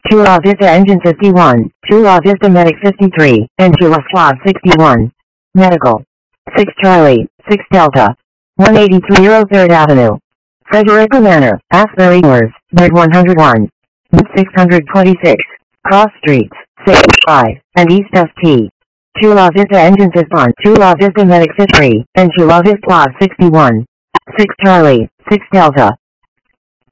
Chula Vista Engine 51, Chula Vista Medic 53, and Chula Squad 61. Medical. 6 Charlie, 6 Delta. 183 3rd Avenue. Frederica Manor, Asbury Moors, Bed 101. 626. Cross Streets, 65, and East St. Chula Vista Engine 51, Chula Vista Medic 53, and Chula Vista Squad 61. 6 Charlie, 6 Delta.